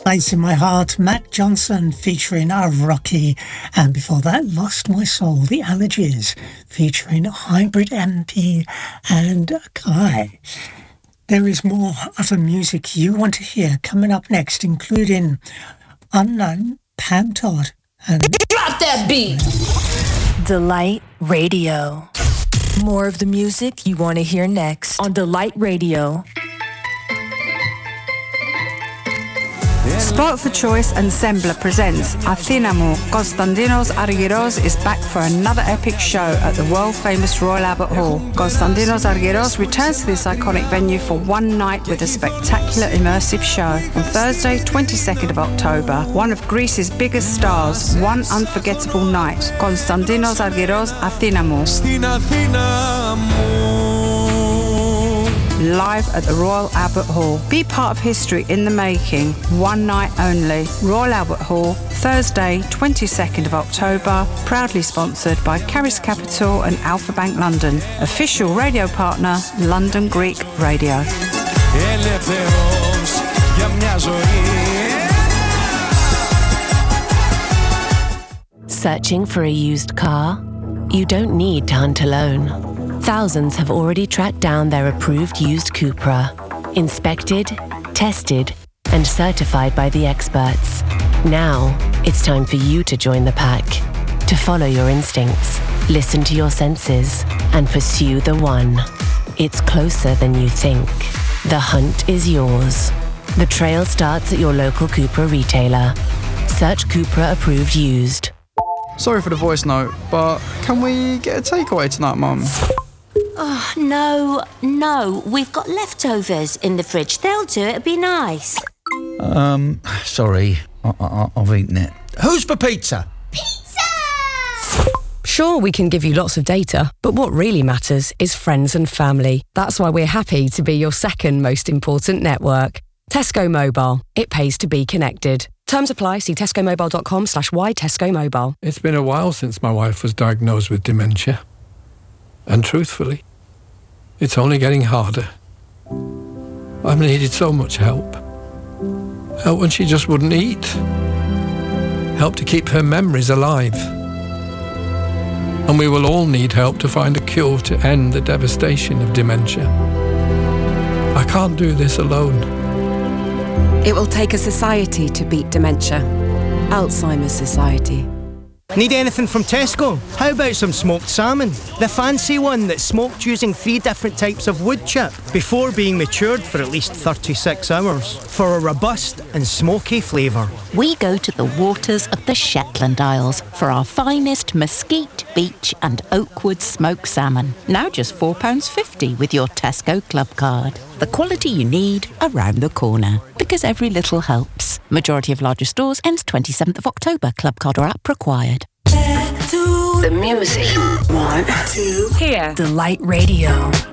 Place in My Heart, Matt Johnson featuring Rocky, and before that, Lost My Soul, The Allergies featuring Hybrid MP and Kai. There is more other music you want to hear coming up next, including Unknown, Pam Todd, and Drop that beat! Delight Radio. More of the music you want to hear next on Delight Radio. Sport for Choice and Sembla presents Athinamo. Konstantinos Argyros is back for another epic show at the world-famous Royal Albert Hall. Konstantinos Argyros returns to this iconic venue for one night with a spectacular immersive show. On Thursday, 22nd of October, one of Greece's biggest stars, one unforgettable night. Konstantinos Argyros, Athinamo. Live at the Royal Albert Hall. Be part of history in the making. One night only. Royal Albert Hall, Thursday, 22nd of October. Proudly sponsored by Caris Capital and Alpha Bank London. Official radio partner, London Greek Radio. Searching for a used car? You don't need to hunt alone. Thousands have already tracked down their approved used Cupra. Inspected, tested, and certified by the experts. Now, it's time for you to join the pack. To follow your instincts, listen to your senses, and pursue the one. It's closer than you think. The hunt is yours. The trail starts at your local Cupra retailer. Search Cupra approved used. Sorry for the voice note, but can we get a takeaway tonight, Mum? Oh, no. We've got leftovers in the fridge. They'll do it. It'd be nice. Sorry. I've eaten it. Who's for pizza? Pizza! Sure, we can give you lots of data, but what really matters is friends and family. That's why we're happy to be your second most important network. Tesco Mobile. It pays to be connected. Terms apply. See tescomobile.com/why Tesco Mobile. It's been a while since my wife was diagnosed with dementia. And truthfully, it's only getting harder. I've needed so much help. Help when she just wouldn't eat. Help to keep her memories alive. And we will all need help to find a cure to end the devastation of dementia. I can't do this alone. It will take a society to beat dementia. Alzheimer's Society. Need anything from Tesco? How about some smoked salmon? The fancy one that's smoked using 3 different types of wood chip before being matured for at least 36 hours for a robust and smoky flavour. We go to the waters of the Shetland Isles for our finest mesquite, beach and oakwood smoked salmon. Now just £4.50 with your Tesco Club card. The quality you need around the corner. Because every little helps. Majority of larger stores ends 27th of October. Club card or app required. The music. 1, 2. Here. Delight Radio.